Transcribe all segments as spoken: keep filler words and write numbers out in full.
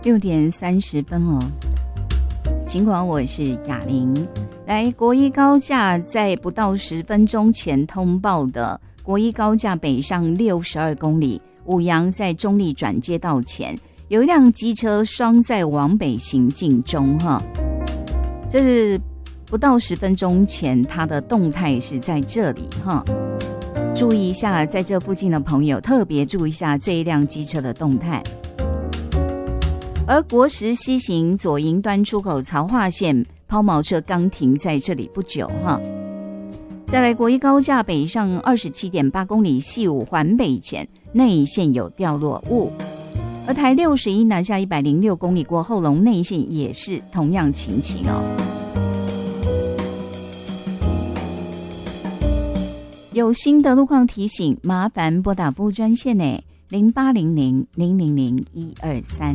六点三十分哦。尽管我是雅玲，来国一高架在不到十分钟前通报的国一高架北上六十二公里，五杨在中立转接道前有一辆机车双载往北行进中哈，这是不到十分钟前它的动态是在这里哈。注意一下，在这附近的朋友特别注意一下这一辆机车的动态。而国十西行左营端出口曹化线抛锚车刚停在这里不久哈。再来国一高架北上 二十七点八公里系五环北前内线有掉落物，而台六十一南下一百零六公里过后龙内线也是同样情形哦。有新的路况提醒，麻烦拨打服务专线呢零八零零零零零一二三。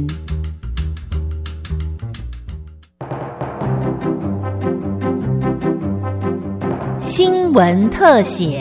新闻特写。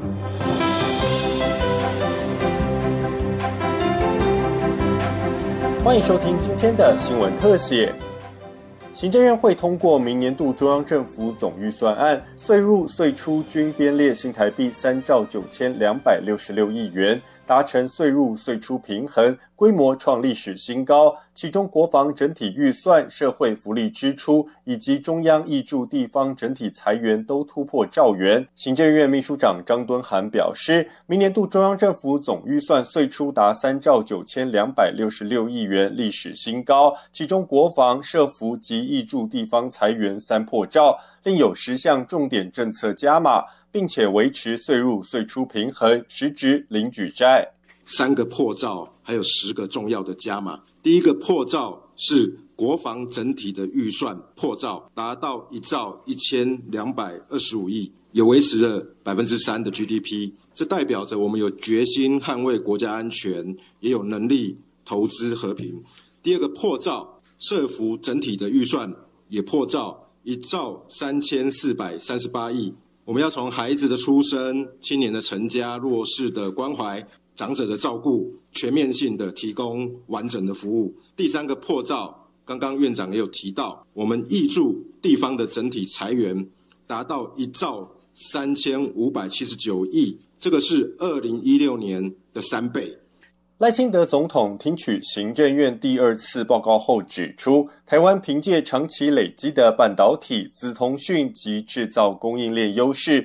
欢迎收听今天的新闻特写。行政院会通过明年度中央政府总预算案，岁入岁出均编列新台币三兆九千两百六十六亿元，达成岁入岁出平衡，规模创历史新高。其中国防整体预算、社会福利支出以及中央挹注地方整体财源都突破兆元。行政院秘书长张敦涵表示，明年度中央政府总预算岁出达三兆九千两百六十六亿元，历史新高。其中国防、社福及挹注地方财源三破兆，另有十项重点政策加码，并且维持岁入岁出平衡，实质零举债。 三个破兆，还有十个重要的加码。第一个破兆是国防整体的预算破兆，达到一兆一千两百二十五亿，也维持了百分之三的 G D P。这代表着我们有决心捍卫国家安全，也有能力投资和平。第二个破兆，社福整体的预算也破兆，一兆三千四百三十八亿。我们要从孩子的出生、青年的成家、弱势的关怀、长者的照顾，全面性的提供完整的服务。第三个破兆，刚刚院长也有提到，我们挹注地方的整体财源达到一兆三千五百七十九亿，这个是二零一六年的三倍。 赖清德总统听取行政院第二次报告后指出，台湾凭借长期累积的半导体、资通讯及制造供应链优势，